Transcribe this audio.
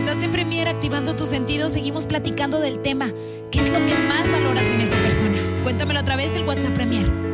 Estás en Premier activando tus sentidos. Seguimos platicando del tema. ¿Qué es lo que más valoras en esa persona? Cuéntamelo a través del WhatsApp Premier.